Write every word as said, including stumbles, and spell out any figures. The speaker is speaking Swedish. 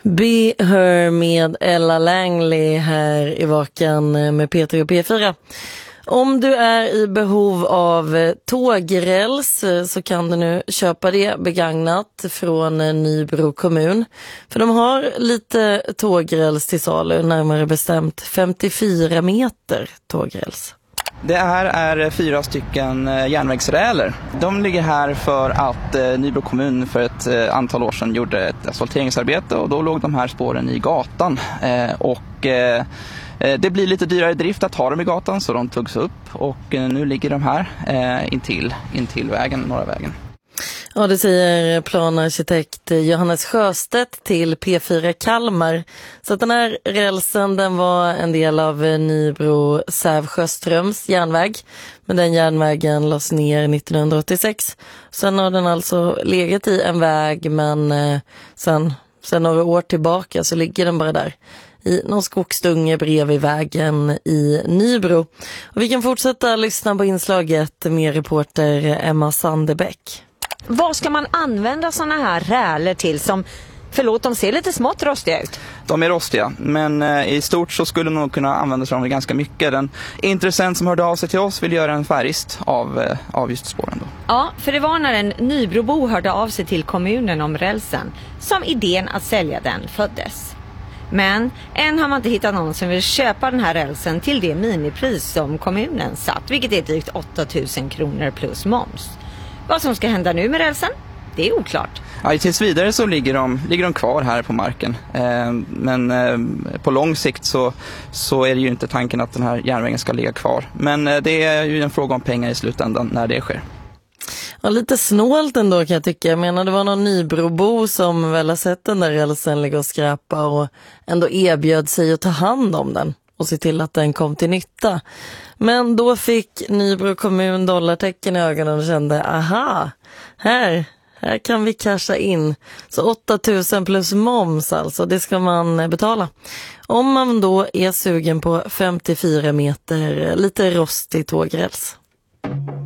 Be Her med Ella Langley här i Vakan med P tre och P fyra. Om du är i behov av tågräls så kan du nu köpa det begagnat från Nybro kommun. För de har lite tågräls till salu, närmare bestämt femtiofyra meter tågräls. Det här är fyra stycken järnvägsräler. De ligger här för att Nybro kommun för ett antal år sedan gjorde ett asfalteringsarbete och då låg de här spåren i gatan. Och det blir lite dyrare drift att ha dem i gatan så de togs upp och nu ligger de här intill, intill vägen, norra vägen. Ja, det säger planarkitekt Johannes Sjöstedt till P fyra Kalmar. Så att den här rälsen, den var en del av Nybro Sävsjöströms järnväg. Men den järnvägen lades ner nittonhundraåttiosex. Sen har den alltså legat i en väg, men eh, sen, sen några år tillbaka så ligger den bara där i någon skogsdunge bredvid vägen i Nybro. Och vi kan fortsätta lyssna på inslaget med reporter Emma Sandebäck. Vad ska man använda såna här räler till som, förlåt, de ser lite smått rostiga ut? De är rostiga, men eh, i stort så skulle man nog kunna använda sig av dem ganska mycket. Den intressent som hörde av sig till oss vill göra en färgist av, eh, av just spåren då. Ja, för det var när en Nybrobo hörde av sig till kommunen om rälsen som idén att sälja den föddes. Men än har man inte hittat någon som vill köpa den här rälsen till det minipris som kommunen satt, vilket är drygt åtta tusen kronor plus moms. Vad som ska hända nu med rälsen, det är oklart. Ja, tills vidare så ligger de, ligger de kvar här på marken. Eh, men eh, på lång sikt så, så är det ju inte tanken att den här järnvägen ska ligga kvar. Men eh, det är ju en fråga om pengar i slutändan när det sker. Ja, lite snålt ändå kan jag tycka. Jag menar, det var någon Nybrobo som väl har sett den där rälsen ligga och skräpa och ändå erbjöd sig att ta hand om den och se till att den kom till nytta. Men då fick Nybro kommun dollartecken i ögonen och kände, aha, här, här kan vi casha in. Så åtta tusen plus moms alltså, det ska man betala. Om man då är sugen på femtiofyra meter lite rostig tågräls.